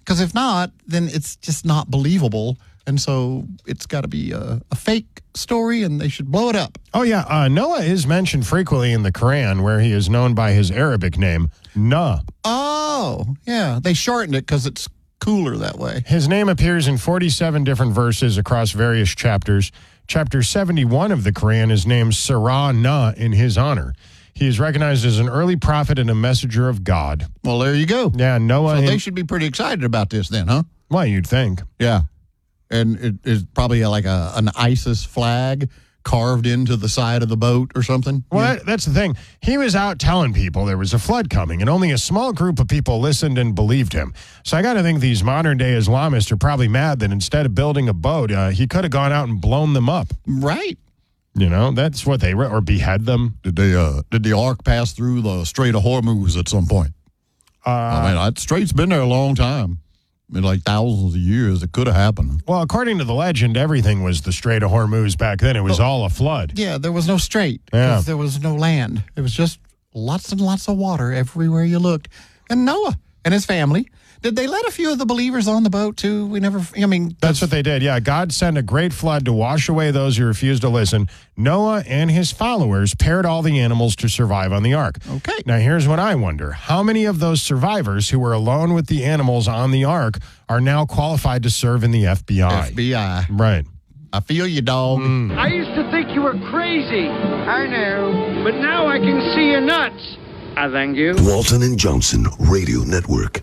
Because if not, then it's just not believable. And so it's got to be a fake story, and they should blow it up. Oh, yeah. Noah is mentioned frequently in the Quran, where he is known by his Arabic name, Nuh. Oh, yeah. They shortened it because it's cooler that way. His name appears in 47 different verses across various chapters. Chapter 71 of the Quran is named Surah Nuh in his honor. He is recognized as an early prophet and a messenger of God. Well, there you go. Yeah, Noah. So they should be pretty excited about this then, huh? Well, you'd think. Yeah. And it is probably like an ISIS flag carved into the side of the boat or something. Well, that's the thing. He was out telling people there was a flood coming, and only a small group of people listened and believed him. So I got to think these modern-day Islamists are probably mad that instead of building a boat, he could have gone out and blown them up. Right. You know, that's what they or behead them. Did the ark pass through the Strait of Hormuz at some point? That strait's been there a long time. I mean, like thousands of years, it could have happened. Well, according to the legend, everything was the Strait of Hormuz back then. It was all a flood. Yeah, there was no strait because there was no land. It was just lots and lots of water everywhere you looked. And Noah and his family. Did they let a few of the believers on the boat, too? That's what they did. Yeah, God sent a great flood to wash away those who refused to listen. Noah and his followers paired all the animals to survive on the ark. Okay. Now, here's what I wonder. How many of those survivors who were alone with the animals on the ark are now qualified to serve in the FBI? FBI. Right. I feel you, dog. I used to think you were crazy. I know. But now I can see you're nuts. I thank you. Walton and Johnson Radio Network.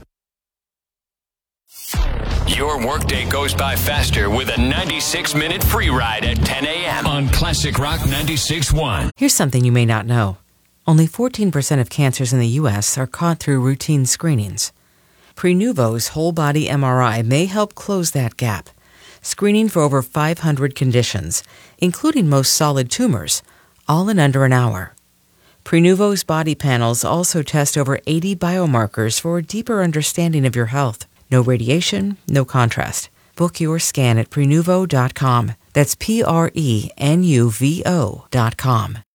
Your workday goes by faster with a 96-minute free ride at 10 a.m. on Classic Rock 96.1. Here's something you may not know. Only 14% of cancers in the U.S. are caught through routine screenings. Prenuvo's whole-body MRI may help close that gap, screening for over 500 conditions, including most solid tumors, all in under an hour. Prenuvo's body panels also test over 80 biomarkers for a deeper understanding of your health. No radiation, no contrast. Book your scan at Prenuvo.com. That's Prenuvo.com.